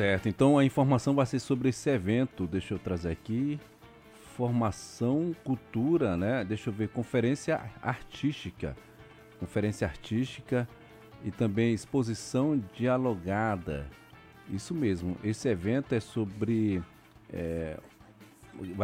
Certo, então a informação vai ser sobre esse evento. Deixa eu trazer aqui. Formação, cultura, né? Deixa eu ver, conferência artística. Conferência artística e também exposição dialogada. Isso mesmo, esse evento é sobre.